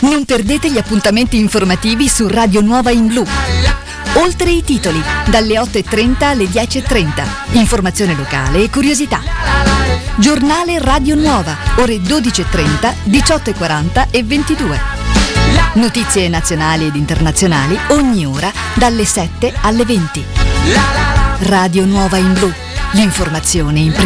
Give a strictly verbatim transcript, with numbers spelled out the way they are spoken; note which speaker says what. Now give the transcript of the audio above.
Speaker 1: Non perdete gli appuntamenti informativi su Radio Nuova in Blu. Oltre i titoli, dalle otto e trenta alle dieci e trenta. Informazione locale e curiosità. Giornale Radio Nuova, ore dodici e trenta, diciotto e quaranta e ventidue. Notizie nazionali ed internazionali ogni ora dalle sette alle venti. Radio Nuova in Blu, l'informazione in prima.